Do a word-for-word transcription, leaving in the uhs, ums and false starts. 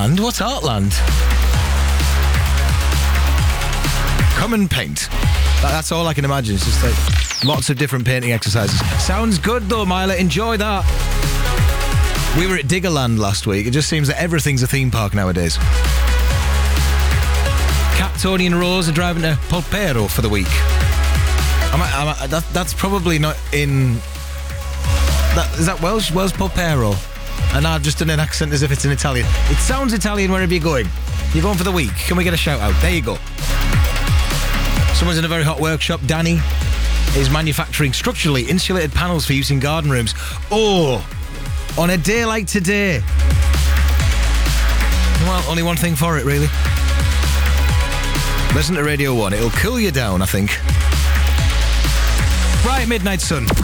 Artland? What's Artland? Come and paint. That, that's all I can imagine. It's just like lots of different painting exercises. Sounds good though, Myla. Enjoy that. We were at Diggerland last week. It just seems that everything's a theme park nowadays. Cat, Tony and Rose are driving to Polperro for the week. Am I, am I, that, that's probably not in... That, is that Welsh? Welsh Polperro? And I've just done an accent as if it's in Italian. It sounds Italian wherever you're going. You're going for the week. Can we get a shout out? There you go. Someone's in a very hot workshop. Danny is manufacturing structurally insulated panels for use in garden rooms. Oh, on a day like today. Well, only one thing for it, really. Listen to Radio one. It'll cool you down, I think. Right, Midnight Sun.